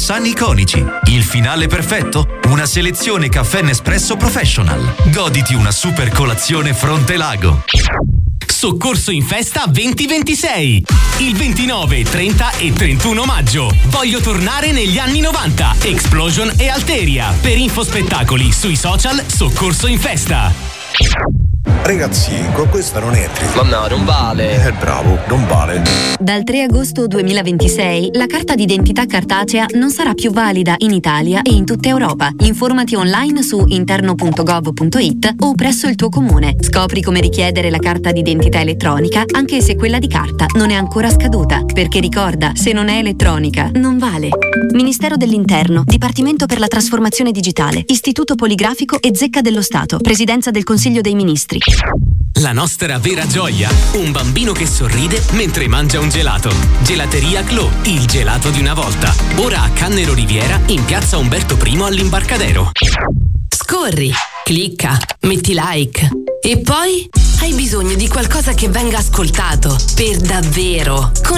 croissant iconici. Il finale perfetto? Una selezione caffè Nespresso Professional. Goditi una super colazione fronte lago. Soccorso in Festa 2026. Il 29, 30 e 31 maggio. Voglio tornare negli anni 90. Explosion e Alteria. Per info spettacoli sui social Soccorso in Festa. Ragazzi, con questa non entri. Ma no, non vale. Bravo, non vale. Dal 3 agosto 2026 la carta d'identità cartacea non sarà più valida in Italia e in tutta Europa. Informati online su interno.gov.it o presso il tuo comune. Scopri come richiedere la carta d'identità elettronica anche se quella di carta non è ancora scaduta. Perché ricorda, se non è elettronica, non vale. Ministero dell'Interno, Dipartimento per la Trasformazione Digitale, Istituto Poligrafico e Zecca dello Stato, Presidenza del Consiglio dei Ministri. La nostra vera gioia, un bambino che sorride mentre mangia un gelato. Gelateria Clou, il gelato di una volta. Ora a Cannero Riviera, in piazza Umberto I all'Imbarcadero. Scorri, clicca, metti like e poi hai bisogno di qualcosa che venga ascoltato per davvero. Con